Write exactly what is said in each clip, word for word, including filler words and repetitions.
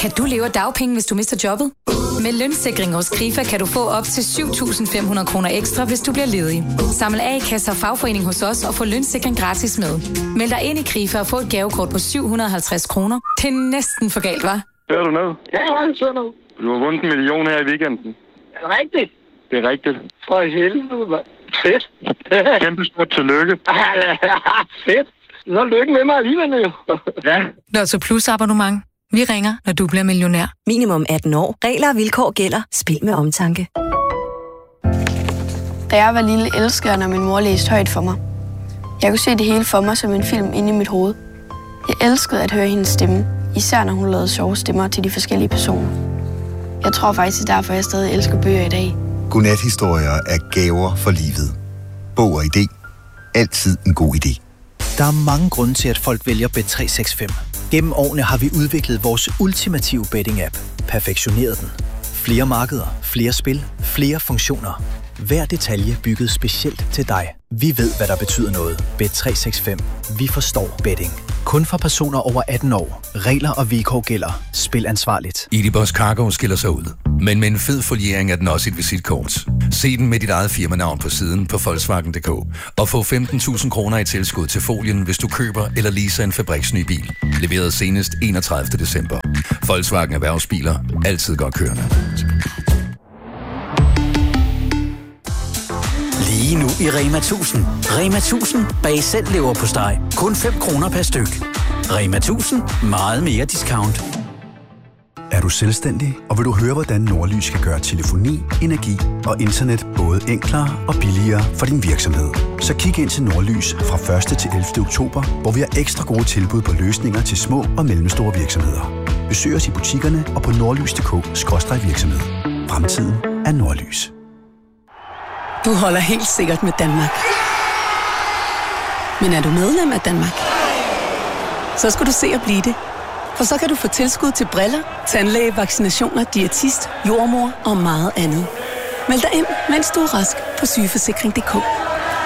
Kan du leve af dagpenge, hvis du mister jobbet? Med Lønsikring hos Krifa kan du få op til syv tusind fem hundrede kroner ekstra, hvis du bliver ledig. Samle A-kasse og fagforening hos os og få lønsikring gratis med. Meld dig ind i Krifa og få et gavekort på syv hundrede og halvtreds kroner. Det er næsten for galt, hva'? Hører du noget? Ja, jeg hører noget. Du har vundet en million her i weekenden. Er det rigtigt? Det er rigtigt. For helvede, mand. Fedt. Kæmpe stort tillykke. Fedt. Så lykke med mig alligevel, jo. Ja. Lotto Plus abonnement. Vi ringer, når du bliver millionær. Minimum atten år. Regler og vilkår gælder. Spil med omtanke. Da jeg var lille, elskede jeg, når min mor læste højt for mig. Jeg kunne se det hele for mig som en film inde i mit hoved. Jeg elskede at høre hendes stemme, især når hun lavede sjove stemmer til de forskellige personer. Jeg tror faktisk, det er derfor, jeg stadig elsker bøger i dag. Godnathistorier er gaver for livet. Bog og idé. Altid en god idé. Der er mange grunde til, at folk vælger Bet tre seks fem. Gennem årene har vi udviklet vores ultimative betting-app. Perfektioneret den. Flere markeder, flere spil, flere funktioner. Hver detalje bygget specielt til dig. Vi ved, hvad der betyder noget. Bet tre seks fem. Vi forstår betting. Kun for personer over atten år. Regler og vilkår gælder. Spil ansvarligt. Edibus Cargo skiller sig ud. Men med en fed foliering er den også et visitkort. Se den med dit eget firmanavn på siden på Volkswagen punktum d k. Og få femten tusind kroner i tilskud til folien, hvis du køber eller leaser en fabriksny bil. Leveret senest enogtredivte december. Volkswagen Erhvervsbiler. Altid godt kørende. Lige nu i Rema tusind. Rema tusind bag selv lever på steg. Kun fem kroner per styk. Rema tusind. Meget mere discount. Er du selvstændig, og vil du høre, hvordan Nordlys kan gøre telefoni, energi og internet både enklere og billigere for din virksomhed? Så kig ind til Nordlys fra første til ellevte oktober, hvor vi har ekstra gode tilbud på løsninger til små og mellemstore virksomheder. Besøg os i butikkerne og på nordlys punktum d k skråstreg virksomhed. Fremtiden er Nordlys. Du holder helt sikkert med Danmark. Men er du medlem af Danmark? Så skal du se at blive det. For så kan du få tilskud til briller, tandlæge, vaccinationer, diætist, jordmor og meget andet. Meld dig ind, mens du er rask på sygeforsikring punktum d k.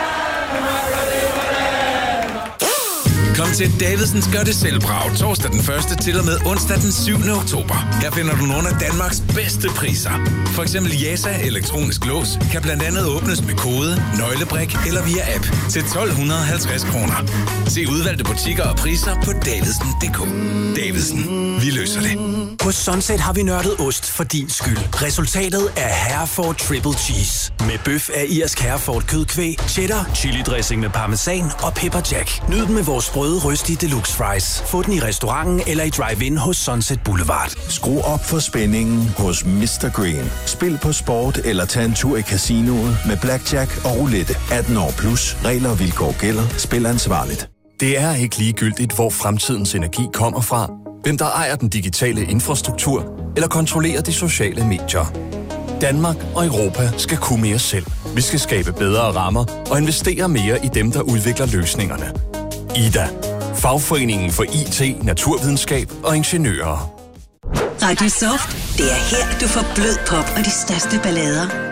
Kom til Davidsens Gør det selv brag torsdag den første til og med onsdag den syvende oktober. Her finder du nogle af Danmarks bedste priser. For eksempel Jasa elektronisk lås kan blandt andet åbnes med kode, nøglebrik eller via app til tolv halvtreds kroner. Se udvalgte butikker og priser på davidsen punktum d k. Davidsen, vi løser det. På Sunset har vi nørdet ost for din skyld. Resultatet er Hereford Triple Cheese. Med bøf af irsk Hereford kødkvæg, cheddar, chili dressing med parmesan og pepper jack. Nyd den med vores sprøde røstige deluxe fries. Få den i restauranten eller i drive-in hos Sunset Boulevard. Skru op for spændingen hos mister Green. Spil på sport eller tag en tur i casinoet med blackjack og roulette. atten år plus. Regler og vilkår gælder. Spil ansvarligt. Det er ikke ligegyldigt, hvor fremtidens energi kommer fra, hvem der ejer den digitale infrastruktur eller kontrollerer de sociale medier. Danmark og Europa skal kunne mere selv. Vi skal skabe bedre rammer og investere mere i dem, der udvikler løsningerne. I D A. Fagforeningen for I T, naturvidenskab og ingeniører. Radio Soft. Det er her, du får blød pop og de største ballader.